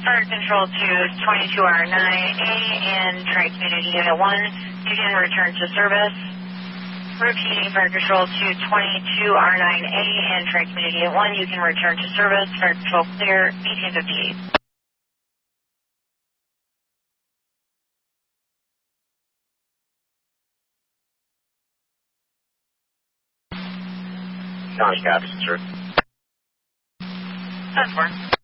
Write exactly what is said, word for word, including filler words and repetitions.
Fire Control to twenty-two R nine A and Tri-Community Unit one, you can return to service. Repeating, Fire Control to twenty-two R nine A and Tri-Community Unit one, you can return to service. Fire Control clear, eighteen fifty-eight. County Captain, sir. That's fine.